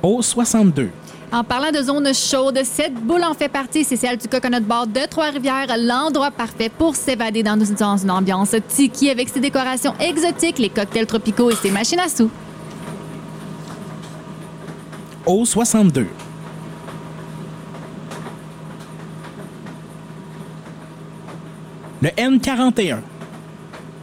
Au 62. En parlant de zone chaude, cette boule en fait partie. C'est celle du Coconut Bar de Trois-Rivières, l'endroit parfait pour s'évader dans une ambiance tiki avec ses décorations exotiques, les cocktails tropicaux et ses machines à sous. Au 62. Le N41.